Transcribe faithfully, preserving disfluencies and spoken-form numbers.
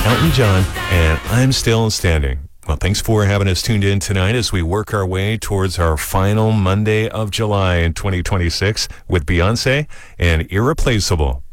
Elton John, and I'm Still Standing. Well, thanks for having us tuned in tonight as we work our way towards our final Monday of July in twenty twenty-six with Beyonce and Irreplaceable.